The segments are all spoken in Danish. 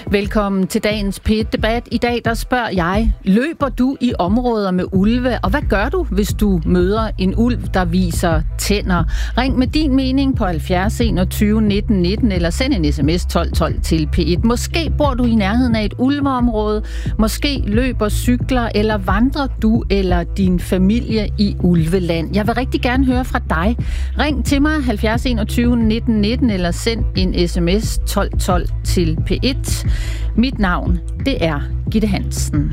Velkommen til dagens P1-debat. I dag der spørger jeg, løber du i områder med ulve, og hvad gør du, hvis du møder en ulv, der viser tænder? Ring med din mening på 70 21 19 19 eller send en sms 12 12 til P1. Måske bor du i nærheden af et ulveområde, måske løber, cykler eller vandrer du eller din familie i ulveland. Jeg vil rigtig gerne høre fra dig. Ring til mig 70 21 19 19 eller send en sms 12 12 til P1. Mit navn, det er Gitte Hansen.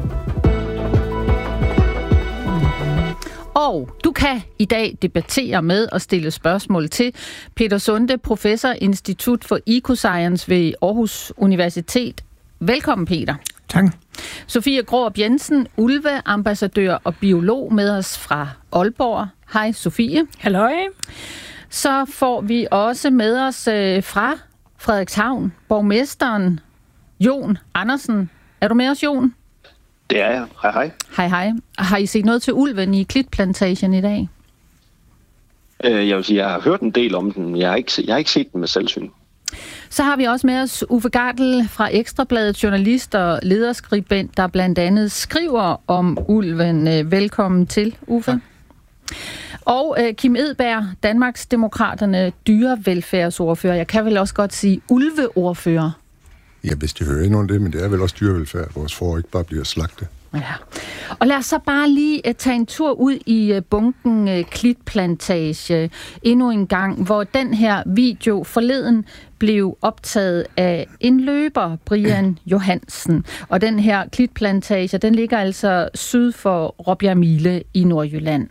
Og du kan i dag debattere med og stille spørgsmål til Peter Sunde, professor Institut for Ecoscience ved Aarhus Universitet. Velkommen, Peter. Tak. Sofie Grårup Jensen, ulveambassadør og biolog med os fra Aalborg. Hej, Sofie. Halløj. Så får vi også med os fra Frederikshavn, borgmesteren Jon Andersen. Er du med os, Jon? Det er jeg. Hej, hej. Hej, hej. Har I set noget til ulven i Klitplantagen i dag? Jeg vil sige, jeg har hørt en del om den. Jeg har ikke set den med selvsyn. Så har vi også med os Uffe Gardel fra Ekstrabladet, journalist og lederskribent, der blandt andet skriver om ulven. Velkommen til, Uffe. Ja. Og Kim Edberg, Danmarksdemokraterne dyrevelfærdsordfører. Jeg kan vel også godt sige ulveordfører. Ja, hvis de hører ind under det, men det er vel også dyrevelfærd, at vores får ikke bare bliver slagtet. Ja. Og lad os så bare lige tage en tur ud i bunken Klitplantage endnu en gang, hvor den her video forleden blev optaget af en løber, Brian Johansen. Og den her Klitplantage, den ligger altså syd for Råbjergmile i Nordjylland.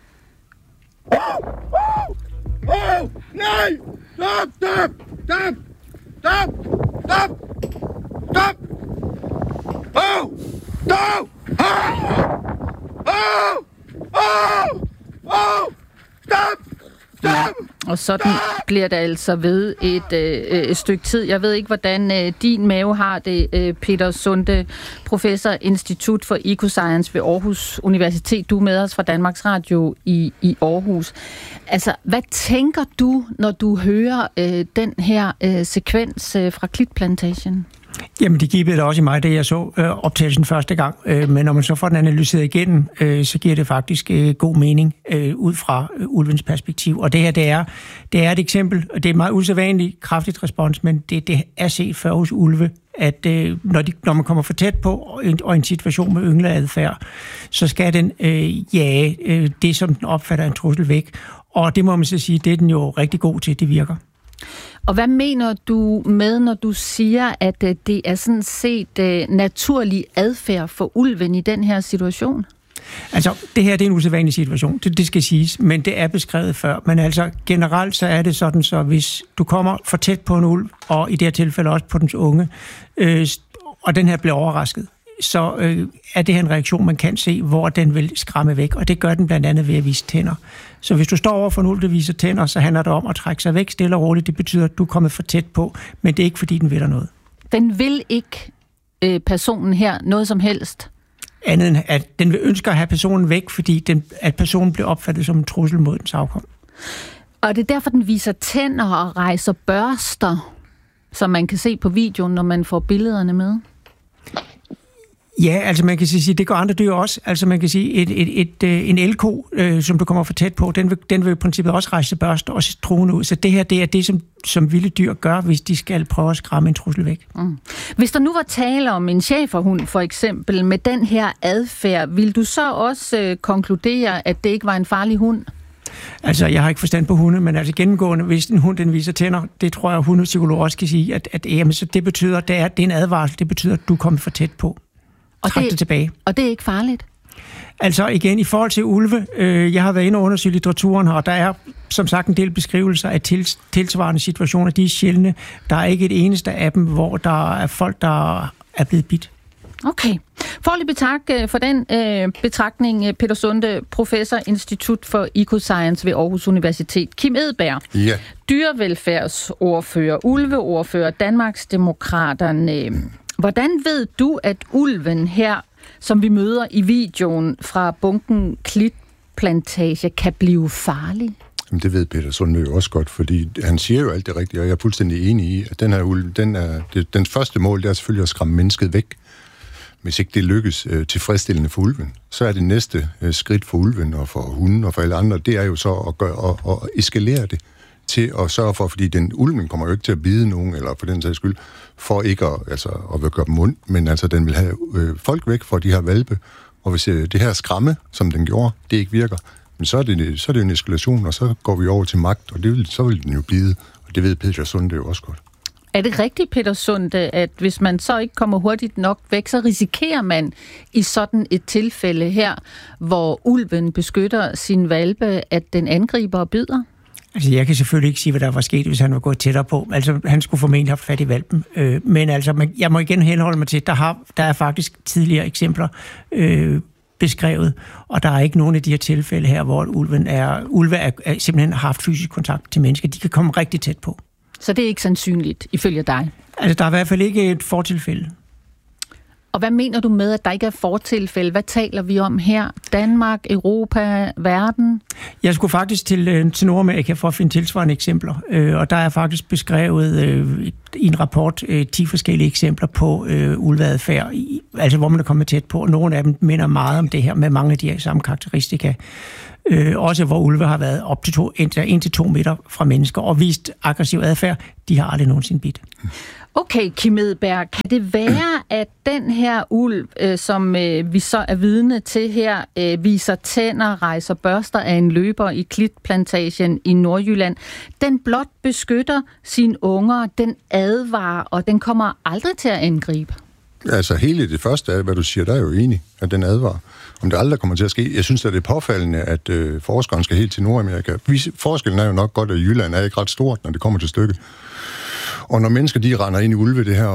Nej! Stop! Stop! Stop! Stop! Stop! Oh! Stop! Stop! Stop! Og sådan bliver der altså ved et stykke tid. Jeg ved ikke, hvordan din mave har det, Peter Sunde, professor Institut for Ecoscience ved Aarhus Universitet. Du er med os fra Danmarks Radio i Aarhus. Altså, hvad tænker du, når du hører den her sekvens fra Klitplantagen? Jamen, det giver det også i mig, da jeg så optagelsen første gang. Men når man så får den analyseret igennem, så giver det faktisk god mening ud fra ulvens perspektiv. Og det her, det er et eksempel, og det er et meget usædvanligt kraftigt respons, men det er set før hos ulve, at når man kommer for tæt på og en situation med yngleadfærd, så skal den jage det, som den opfatter en trussel væk. Og det må man så sige, det er den jo rigtig god til, det virker. Og hvad mener du med, når du siger, at det er sådan set naturlig adfærd for ulven i den her situation? Altså, det her det er en usædvanlig situation, det skal siges, men det er beskrevet før. Men altså, generelt så er det sådan, så hvis du kommer for tæt på en ulv, og i det her tilfælde også på dens unge, og den her bliver overrasket, så er det her en reaktion, man kan se, hvor den vil skræmme væk, og det gør den blandt andet ved at vise tænder. Så hvis du står over for en ulv, der viser tænder, så handler det om at trække sig væk stille og roligt. Det betyder, at du er kommet for tæt på, men det er ikke, fordi den vil dig noget. Den vil ikke personen her noget som helst? Andet end, at den vil ønske at have personen væk, fordi at personen bliver opfattet som en trussel mod dens afkom. Og det er derfor, den viser tænder og rejser børster, som man kan se på videoen, når man får billederne med? Ja, altså man kan sige, det gør andre dyr også. Altså man kan sige, en elko, som du kommer for tæt på, den vil i princippet også rejse børster og se truende ud. Så det her, det er det, som vilde dyr gør, hvis de skal prøve at skræmme en trussel væk. Mm. Hvis der nu var tale om en schæferhund, for eksempel, med den her adfærd, vil du så også konkludere, at det ikke var en farlig hund? Altså, jeg har ikke forstand på hunde, men altså gennemgående, hvis en hund den viser tænder, det tror jeg, hundepsykologer også kan sige, at jamen, så det betyder, det er en advarsel, det betyder, at du kommer for tæt på. Træk det tilbage. Og det er ikke farligt? Altså igen, i forhold til ulve, jeg har været inde og undersøge litteraturen her, og der er som sagt en del beskrivelser af tilsvarende situationer. De er sjældne. Der er ikke et eneste af dem, hvor der er folk, der er blevet bidt. Okay. Foreløbig tak for den betragtning, Peter Sunde, professor Institut for Ecoscience ved Aarhus Universitet. Kim Edberg, ja. Dyrevelfærdsordfører, ulveordfører, Danmarksdemokraterne. Hvordan ved du, at ulven her, som vi møder i videoen fra bunken Klitplantage, kan blive farlig? Jamen, det ved Peter Sundø jo også godt, fordi han siger jo alt det rigtige, og jeg er fuldstændig enig i, at den her ulv, den første mål, det er selvfølgelig at skræmme mennesket væk. Hvis ikke det lykkes tilfredsstillende for ulven, så er det næste skridt for ulven og for hunden og for alle andre, det er jo så at eskalere det til at sørge for, fordi ulven kommer jo ikke til at bide nogen, eller for den sags skyld, for ikke at gøre dem ondt, men altså den vil have folk væk fra de her hvalpe, og hvis det her skræmme, som den gjorde, det ikke virker, men så er det jo en eskalation, og så går vi over til magt, og så vil den jo bide, og det ved Peter Sunde jo også godt. Er det rigtigt, Peter Sunde, at hvis man så ikke kommer hurtigt nok væk, så risikerer man i sådan et tilfælde her, hvor ulven beskytter sin hvalpe, at den angriber og bider? Altså, jeg kan selvfølgelig ikke sige, hvad der var sket, hvis han var gået tættere på. Altså, han skulle formentlig have fat i hvalpen. Men altså, jeg må igen henholde mig til, at der er faktisk tidligere eksempler beskrevet, og der er ikke nogen af de her tilfælde her, hvor ulve er simpelthen har haft fysisk kontakt til mennesker. De kan komme rigtig tæt på. Så det er ikke sandsynligt, ifølge dig? Altså, der er i hvert fald ikke et fortilfælde. Og hvad mener du med, at der ikke er fortilfælde? Hvad taler vi om her? Danmark, Europa, verden? Jeg skulle faktisk til Nordamerika for at finde tilsvarende eksempler. Og der er faktisk beskrevet i en rapport 10 forskellige eksempler på ulveadfærd, altså hvor man er kommet tæt på. Og nogle af dem minder meget om det her med mange af de her samme karakteristika. Også hvor ulve har været op til 1-2 meter fra mennesker og vist aggressiv adfærd. De har aldrig nogensinde bidt. Okay, Kim Edberg, kan det være, at den her ulv, som vi så er vidne til her, viser tænder, rejser børster af en løber i klitplantagen i Nordjylland, den blot beskytter sine unger, den advarer, og den kommer aldrig til at angribe? Altså hele det første af, hvad du siger, der er jo enig, at den advarer. Om det aldrig kommer til at ske. Jeg synes, at det er påfaldende, at forskeren skal helt til Nordamerika. Forskellen er jo nok godt, at Jylland er ikke ret stort, når det kommer til stykket. Og når mennesker, de render ind i ulve det her,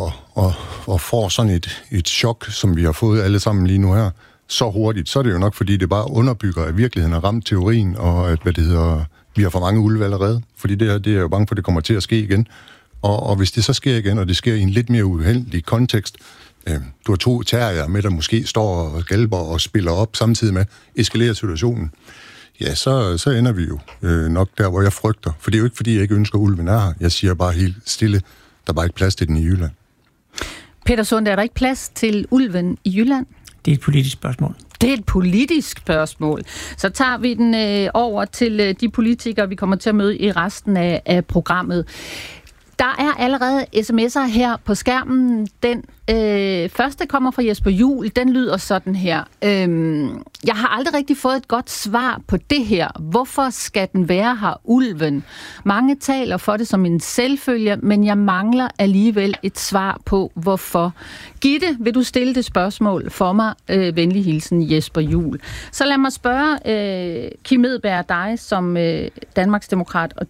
og får sådan et chok, som vi har fået alle sammen lige nu her, så hurtigt, så er det jo nok, fordi det bare underbygger, at virkeligheden har ramt teorien, og at, vi har for mange ulve allerede. Fordi det er jeg jo bange for, at det kommer til at ske igen. Og hvis det så sker igen, og det sker i en lidt mere uheldig kontekst, du har 2 terrier med, der måske står og galber og spiller op samtidig med eskalerer situationen, ja, så ender vi jo nok der, hvor jeg frygter. For det er jo ikke, fordi jeg ikke ønsker, at ulven er her. Jeg siger bare helt stille, der er bare ikke plads til den i Jylland. Peter Sunde, er der ikke plads til ulven i Jylland? Det er et politisk spørgsmål. Det er et politisk spørgsmål. Så tager vi den over til de politikere, vi kommer til at møde i resten af programmet. Der er allerede sms'er her på skærmen. Den første kommer fra Jesper Juhl. Den lyder sådan her. Jeg har aldrig rigtig fået et godt svar på det her. Hvorfor skal den være her, ulven? Mange taler for det som en selvfølge, men jeg mangler alligevel et svar på, hvorfor. Gitte, vil du stille det spørgsmål for mig? Venlig hilsen, Jesper Juhl. Så lad mig spørge Kim Edberg, dig som Danmarksdemokrat og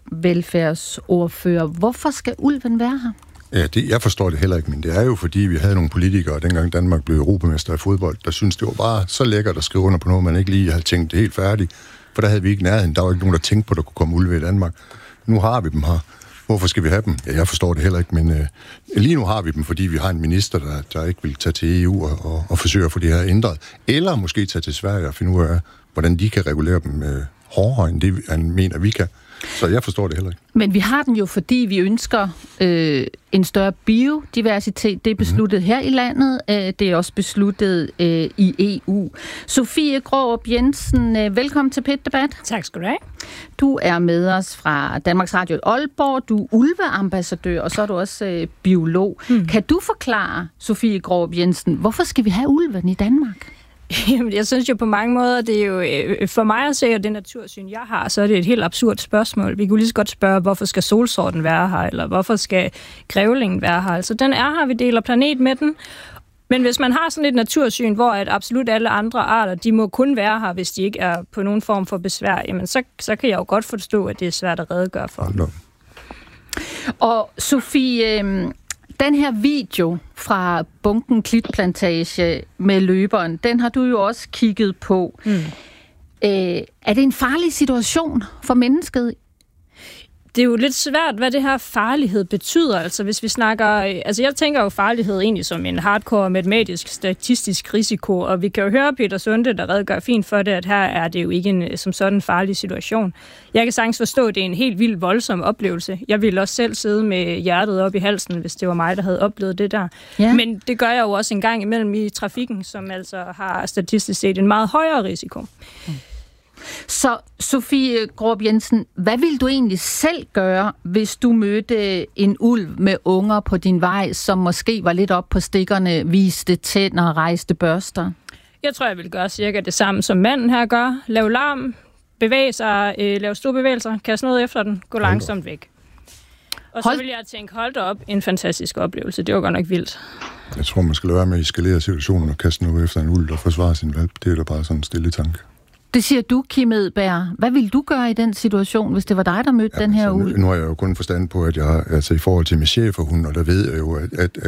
dyrevelfærdsordfører. Hvorfor skal ulven være her? Ja, jeg forstår det heller ikke, men det er jo fordi, vi havde nogle politikere, dengang Danmark blev europamester i fodbold, der syntes, det var bare så lækkert at skrive under på noget, man ikke lige havde tænkt det helt færdigt. For der havde vi ikke nærheden. Der var ikke nogen, der tænkte på, at der kunne komme ulve i Danmark. Nu har vi dem her. Hvorfor skal vi have dem? Ja, jeg forstår det heller ikke, men lige nu har vi dem, fordi vi har en minister, der ikke vil tage til EU og forsøge at få det her ændret. Eller måske tage til Sverige og finde ud af, hvordan de kan regulere dem hårdere, end det han mener, vi kan. Så jeg forstår det heller ikke. Men vi har den jo, fordi vi ønsker en større biodiversitet. Det er besluttet her i landet. Det er også besluttet i EU. Sofie Grårup Jensen, velkommen til PET Debat. Tak skal du have. Du er med os fra Danmarks Radio Aalborg. Du er ulveambassadør, og så er du også biolog. Kan du forklare, Sofie Grårup Jensen, hvorfor skal vi have ulven i Danmark? Jeg synes jo på mange måder, det er jo for mig at se, at det natursyn, jeg har, så er det et helt absurd spørgsmål. Vi kunne lige så godt spørge, hvorfor skal solsorten være her, eller hvorfor skal grævlingen være her? Altså den er her, vi deler planet med den. Men hvis man har sådan et natursyn, hvor at absolut alle andre arter, de må kun være her, hvis de ikke er på nogen form for besvær, jamen så kan jeg jo godt forstå, at det er svært at redegøre for. Og Sofie, den her video fra Bunken Klitplantage med løberen, den har du jo også kigget på. Er det en farlig situation for mennesket? Det er jo lidt svært, hvad det her farlighed betyder. Altså hvis vi snakker... Altså jeg tænker jo farlighed egentlig som en hardcore matematisk statistisk risiko, og vi kan jo høre Peter Sunde, der redegør fint for det, at her er det jo ikke en som sådan farlig situation. Jeg kan sagtens forstå, at det er en helt vild voldsom oplevelse. Jeg ville også selv sidde med hjertet op i halsen, hvis det var mig, der havde oplevet det der. Ja. Men det gør jeg jo også en gang imellem i trafikken, som altså har statistisk set en meget højere risiko. Så Sofie Gråb Jensen, hvad ville du egentlig selv gøre, hvis du mødte en ulv med unger på din vej, som måske var lidt op på stikkerne, viste tænder, rejste børster? Jeg tror, jeg ville gøre cirka det samme, som manden her gør. Lave larm, bevæge sig, lave store bevægelser, kaste noget efter den, gå langsomt væk. Og så vil jeg tænke, hold da op, en fantastisk oplevelse. Det var godt nok vildt. Jeg tror, man skal lade være med at eskalere situationen og kaste noget efter en ulv og forsvare sin valp. Det er da bare sådan en stille tanke. Det siger du, Kim Edberg. Hvad ville du gøre i den situation, hvis det var dig, der mødte den her ulv? Nu har jeg jo kun forstand på, at jeg altså i forhold til med cheferhund, og der ved jeg jo, at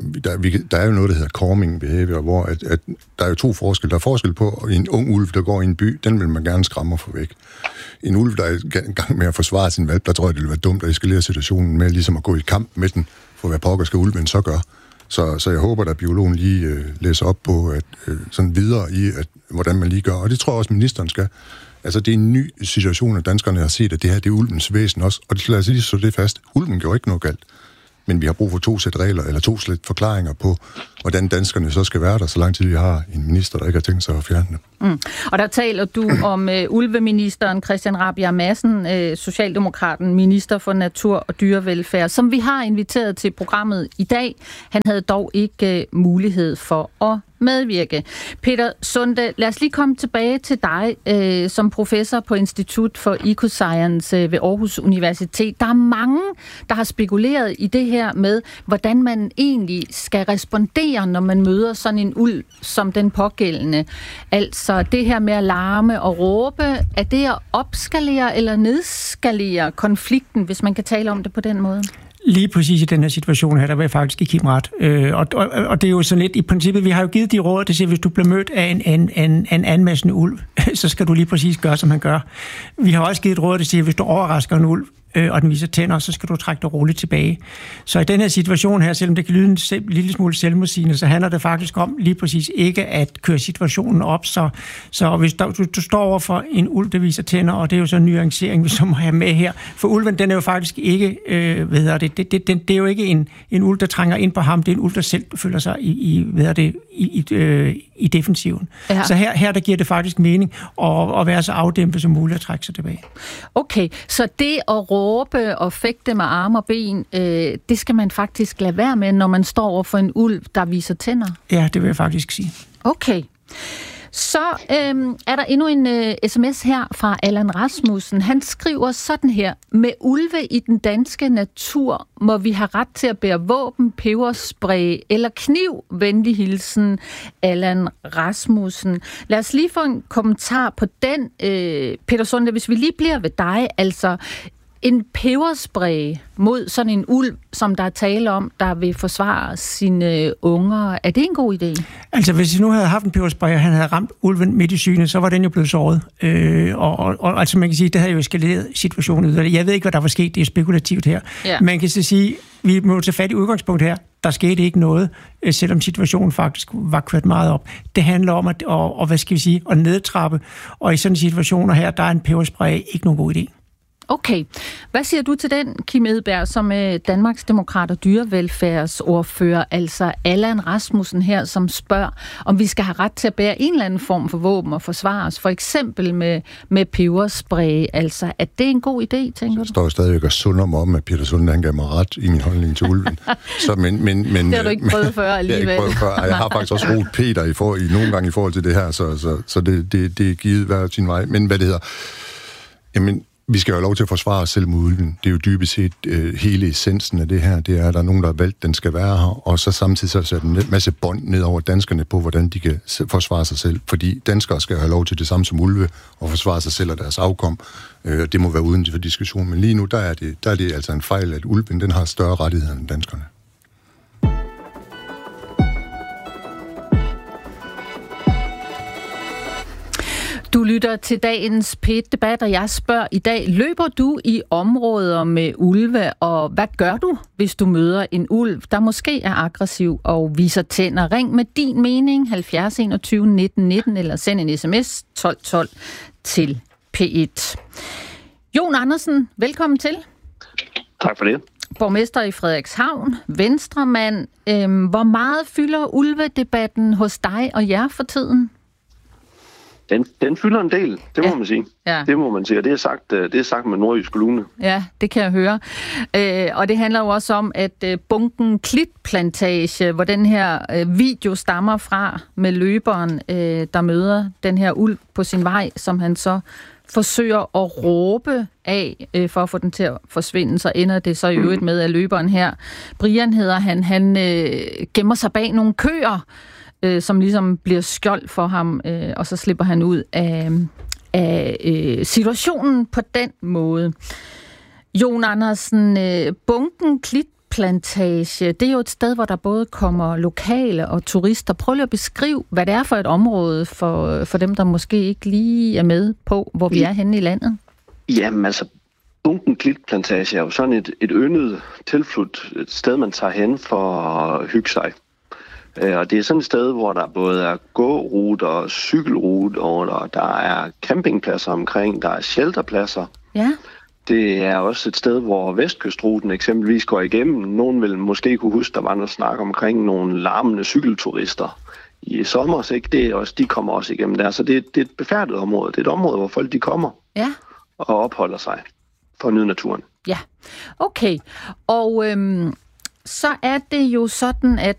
der er jo noget, der hedder calming behavior, hvor at der er jo to forskelle. Der er forskel på en ung ulv, der går i en by, den vil man gerne skræmme og få væk. En ulv, der er i gang med at forsvare sin valp, der tror jeg, det vil være dumt at eskalere situationen med ligesom at gå i kamp med den, for hvad pokker skal ulven så gøre. Så jeg håber, at biologen lige læser op på at sådan videre i, hvordan man lige gør. Og det tror jeg også, ministeren skal. Altså, det er en ny situation, at danskerne har set, at det her, det er ulvens væsen også. Og lad os lige så det fast. Ulven gør ikke noget galt. Men vi har brug for 2 sæt regler, eller 2 sæt forklaringer på, hvordan danskerne så skal være der, så lang tid vi har en minister, der ikke har tænkt sig at fjerne dem. Og der taler du om ulveministeren Christian Rabjerg Madsen, Socialdemokraten, minister for natur og dyrevelfærd, som vi har inviteret til programmet i dag. Han havde dog ikke mulighed for at medvirke. Peter Sunde, lad os lige komme tilbage til dig som professor på Institut for Ecoscience ved Aarhus Universitet. Der er mange, der har spekuleret i det her med, hvordan man egentlig skal respondere, når man møder sådan en ulv som den pågældende. Altså det her med at larme og råbe, er det at opskalere eller nedskalere konflikten, hvis man kan tale om det på den måde? Lige præcis i den her situation her, der vil jeg faktisk give Kim ret. Og det er jo sådan lidt, i princippet, vi har jo givet de råd, der siger, hvis du bliver mødt af en anmassende ulv, så skal du lige præcis gøre, som han gør. Vi har også givet et råd, der siger, hvis du overrasker en ulv, og den viser tænder, så skal du trække dig roligt tilbage. Så i den her situation her, selvom det kan lyde en lille smule selvmodsigende, så handler det faktisk om lige præcis ikke at køre situationen op. Så hvis du står over for en ulv, der viser tænder, og det er jo så en nuancering, vi så må have med her. For ulven, den er jo faktisk ikke, det er jo ikke en ulv, der trænger ind på ham, det er en ulv, der selv føler sig i defensiven. Ja. Så her der giver det faktisk mening at være så afdæmpet som muligt at trække sig tilbage. Okay, så det at råbe og fægte med arme og ben, det skal man faktisk lade være med, når man står over for en ulv, der viser tænder? Ja, det vil jeg faktisk sige. Okay. Så er der endnu en sms her fra Allan Rasmussen. Han skriver sådan her: med ulve i den danske natur må vi have ret til at bære våben, peberspray eller kniv. Venlig hilsen, Allan Rasmussen. Lad os lige få en kommentar på den, Peter Sunde, hvis vi lige bliver ved dig. Altså, en peberspray mod sådan en ulv, som der er tale om, der vil forsvare sine unger. Er det en god idé? Altså, hvis vi nu havde haft en peberspray, og han havde ramt ulven midt i synet, så var den jo blevet såret. Og altså, man kan sige, det havde jo eskaleret situationen. Jeg ved ikke, hvad der var sket. Det er spekulativt her. Ja. Man kan så sige, vi må tage fat i udgangspunkt her. Der skete ikke noget, selvom situationen faktisk var kørt meget op. Det handler om at nedtrappe. Og i sådan situationer her, der er en peberspray ikke nogen god idé. Okay. Hvad siger du til den, Kim Edberg, som Danmarks Demokrat og dyrevelfærdsordfører, altså Allan Rasmussen her, som spørger, om vi skal have ret til at bære en eller anden form for våben og forsvare os, for eksempel med peberspray. Altså, er det en god idé, tænker du? Jeg står stadigvæk og sunder mig om, at Peter Sunde, han gav mig ret i min holdning til ulven. Så, men, det har du ikke prøvet før alligevel. Jeg, ikke prøvet før. Jeg har faktisk også roet Peter nogle gange i forhold til det her, så det er givet hver sin vej. Men hvad det hedder? Jamen, vi skal jo have lov til at forsvare os selv mod ulven. Det er jo dybest set hele essensen af det her. Det er, at der er nogen, der har valgt, den skal være her. Og så samtidig så sætter en masse bånd ned over danskerne på, hvordan de kan forsvare sig selv. Fordi danskere skal have lov til det samme som ulve og forsvare sig selv og deres afkom. Det må være uden for diskussion. Men lige nu, der er det altså en fejl, at ulven den har større rettigheder end danskerne. Du lytter til dagens P1-debat, og jeg spørger i dag, løber du i områder med ulve, og hvad gør du, hvis du møder en ulv, der måske er aggressiv og viser tænder? Ring med din mening 70 21 19 19, eller send en sms 12 12 til P1. Jon Andersen, velkommen til. Tak for det. Borgmester i Frederikshavn, Venstremand. Hvor meget fylder ulvedebatten hos dig og jer for tiden? Den fylder en del, det må man sige. Ja. Det må man sige, og det er sagt med nordjysk lune. Ja, det kan jeg høre. Og det handler jo også om, at Bunken Klitplantage, hvor den her video stammer fra med løberen, der møder den her ulv på sin vej, som han så forsøger at råbe af for at få den til at forsvinde, så ender det så i øvrigt med, at løberen her, Brian hedder han gemmer sig bag nogle køer, som ligesom bliver skjold for ham, og så slipper han ud af situationen på den måde. Jon Andersen, Bunken Klitplantage, det er jo et sted, hvor der både kommer lokale og turister. Prøv lige at beskrive, hvad det er for et område for dem, der måske ikke lige er med på, hvor vi er henne i landet. Jamen altså, Bunken Klitplantage er jo sådan et yndet tilflugt, et sted, man tager hen for at hygge sig. Og det er sådan et sted, hvor der både er gåruter og cykelruter, og der er campingpladser omkring, der er shelterpladser. Ja. Det er også et sted, hvor Vestkystruten eksempelvis går igennem. Nogen vil måske kunne huske, der var noget snak omkring nogle larmende cykelturister i sommer, så ikke? Det er også, de kommer også igennem der. Så det er et befærdet område. Det er et område, hvor folk de kommer og opholder sig for at nyde naturen. Ja, okay. Og så er det jo sådan, at